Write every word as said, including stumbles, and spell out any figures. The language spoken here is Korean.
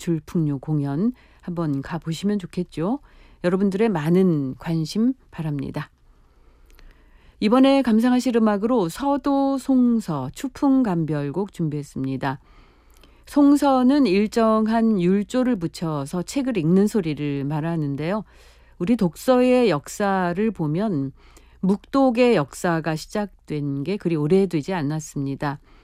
대출풍류 공연 한번 가보시면 좋겠죠. 여러분들의 많은 관심 바랍니다. 이번에 감상하실 음악으로 서도 송서 추풍감별곡 준비했습니다. 송서는 일정한 율조를 붙여서 책을 읽는 소리를 말하는데요. 우리 독서의 역사를 보면 묵독의 역사가 시작된 게 그리 오래되지 않았습니다.